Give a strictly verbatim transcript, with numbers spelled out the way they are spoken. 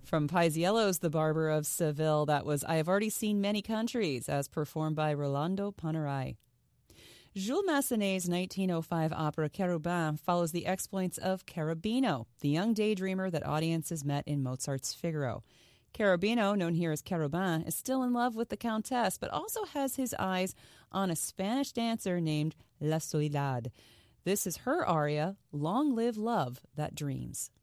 From Paisiello's The Barber of Seville, that was I Have Already Seen Many Countries, as performed by Rolando Panerai. Jules Massenet's nineteen oh five opera Cherubin follows the exploits of Cherubino, the young daydreamer that audiences met in Mozart's Figaro. Cherubino, known here as Cherubin, is still in love with the Countess, but also has his eyes on a Spanish dancer named La Soledad. This is her aria, Long Live Love That Dreams.